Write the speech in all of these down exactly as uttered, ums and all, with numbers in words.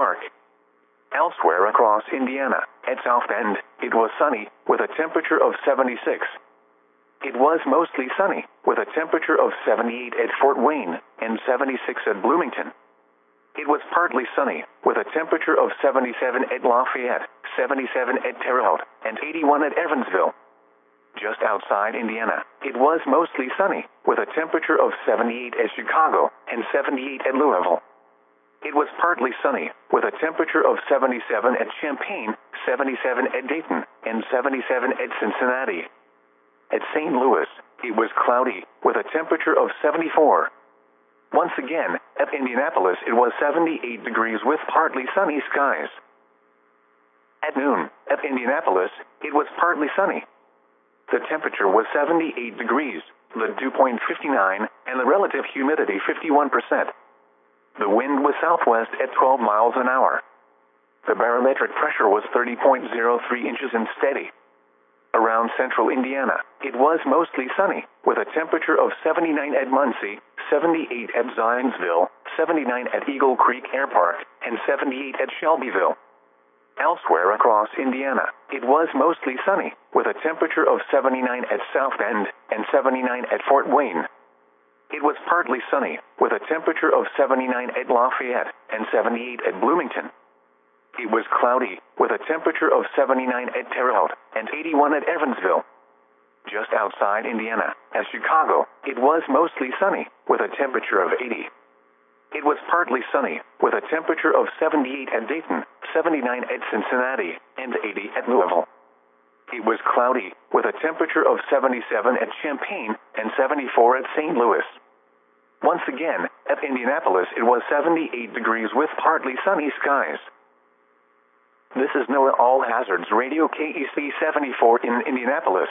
Park. Elsewhere across Indiana, at South Bend, it was sunny, with a temperature of seventy-six. It was mostly sunny, with a temperature of seventy-eight at Fort Wayne, and seventy-six at Bloomington. It was partly sunny, with a temperature of seventy-seven at Lafayette, seventy-seven at Terre Haute, and eighty-one at Evansville. Just outside Indiana, it was mostly sunny, with a temperature of seventy-eight at Chicago, and seventy-eight at Louisville. It was partly sunny, with a temperature of seventy-seven at Champaign, seventy-seven at Dayton, and seventy-seven at Cincinnati. At Saint Louis, it was cloudy, with a temperature of seventy-four. Once again, at Indianapolis it was seventy-eight degrees with partly sunny skies. At noon, at Indianapolis, it was partly sunny. The temperature was seventy-eight degrees, the dew point fifty-nine, and the relative humidity fifty-one percent. The wind was southwest at twelve miles an hour. The barometric pressure was thirty point zero three inches and steady. Around central Indiana, it was mostly sunny, with a temperature of seventy-nine at Muncie, seventy-eight at Zionsville, seventy-nine at Eagle Creek Air Park, and seventy-eight at Shelbyville. Elsewhere across Indiana, it was mostly sunny, with a temperature of seventy-nine at South Bend, and seventy-nine at Fort Wayne. It was partly sunny, with a temperature of seventy-nine at Lafayette, and seventy-eight at Bloomington. It was cloudy, with a temperature of seventy-nine at Terre Haute, and eighty-one at Evansville. Just outside Indiana, at Chicago, it was mostly sunny, with a temperature of eighty. It was partly sunny, with a temperature of seventy-eight at Dayton, seventy-nine at Cincinnati, and eighty at Louisville. It was cloudy, with a temperature of seventy-seven at Champaign, and seventy-four at Saint Louis. Once again, at Indianapolis it was seventy-eight degrees with partly sunny skies. This is NOAA All Hazards Radio K E C seventy-four in Indianapolis.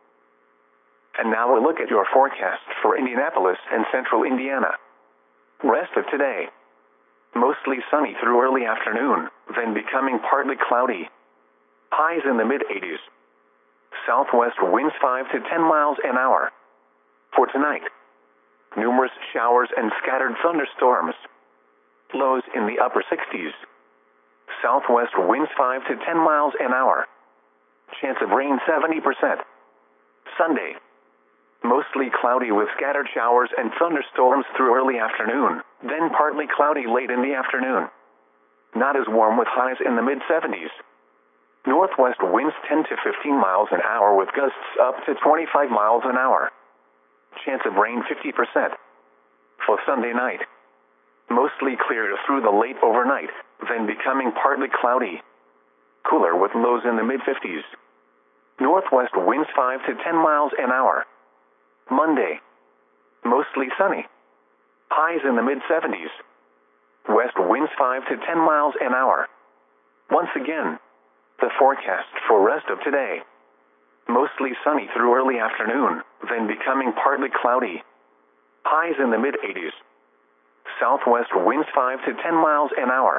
And now a look at your forecast for Indianapolis and central Indiana. Rest of today. Mostly sunny through early afternoon, then becoming partly cloudy. Highs in the mid eighties. Southwest winds five to ten miles an hour. For tonight, numerous showers and scattered thunderstorms. Lows in the upper sixties. Southwest winds five to ten miles an hour. Chance of rain seventy percent. Sunday. Mostly cloudy with scattered showers and thunderstorms through early afternoon, then partly cloudy late in the afternoon. Not as warm with highs in the mid seventies. Northwest winds ten to fifteen miles an hour with gusts up to twenty-five miles an hour. Chance of rain fifty percent. For Sunday night. Mostly clear through the late overnight, then becoming partly cloudy. Cooler with lows in the mid fifties. Northwest winds five to ten miles an hour. Monday. Mostly sunny. Highs in the mid seventies. West winds five to ten miles an hour. Once again, the forecast for rest of today. Mostly sunny through early afternoon, then becoming partly cloudy. Highs in the mid eighties. Southwest winds five to ten miles an hour.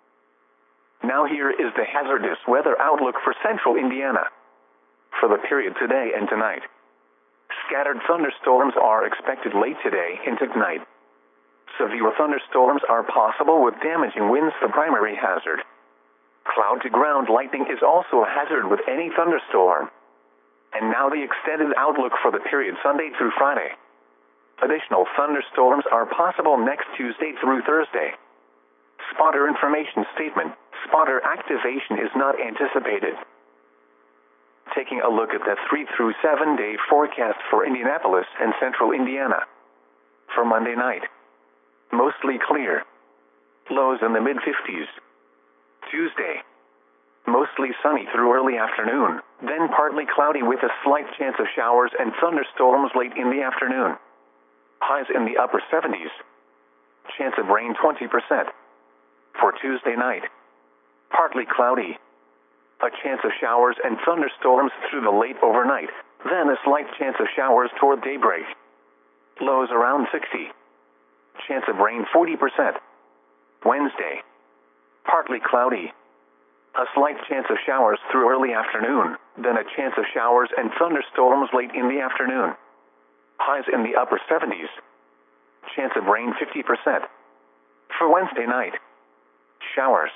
Now here is the hazardous weather outlook for central Indiana. For the period today and tonight. Scattered thunderstorms are expected late today into tonight. Severe thunderstorms are possible with damaging winds the primary hazard. Cloud-to-ground lightning is also a hazard with any thunderstorm. And now the extended outlook for the period Sunday through Friday. Additional thunderstorms are possible next Tuesday through Thursday. Spotter information statement. Spotter activation is not anticipated. Taking a look at the three through seven day forecast for Indianapolis and central Indiana. For Monday night. Mostly clear. Lows in the mid fifties. Tuesday. Mostly sunny through early afternoon, then partly cloudy with a slight chance of showers and thunderstorms late in the afternoon. Highs in the upper seventies. Chance of rain twenty percent. For Tuesday night. Partly cloudy. A chance of showers and thunderstorms through the late overnight, then a slight chance of showers toward daybreak. Lows around sixty. Chance of rain forty percent. Wednesday. Partly cloudy. A slight chance of showers through early afternoon, then a chance of showers and thunderstorms late in the afternoon. Highs in the upper seventies. Chance of rain fifty percent. For Wednesday night. Showers.